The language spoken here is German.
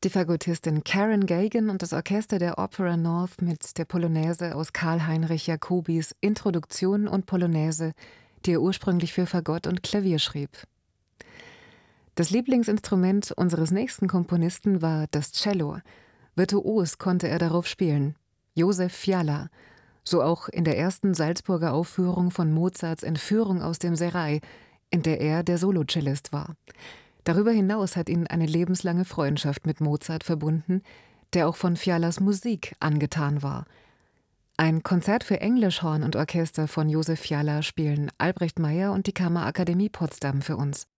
die Fagottistin Karen Gagan und das Orchester der Opera North mit der Polonaise aus Karl-Heinrich Jacobis Introduktion und Polonaise, die er ursprünglich für Fagott und Klavier schrieb. Das Lieblingsinstrument unseres nächsten Komponisten war das Cello. Virtuos konnte er darauf spielen. Josef Fiala, so auch in der ersten Salzburger Aufführung von Mozarts Entführung aus dem Serail, in der er der Solocellist war. Darüber hinaus hat ihn eine lebenslange Freundschaft mit Mozart verbunden, der auch von Fialas Musik angetan war. Ein Konzert für Englischhorn und Orchester von Josef Fiala spielen Albrecht Meyer und die Kammerakademie Potsdam für uns.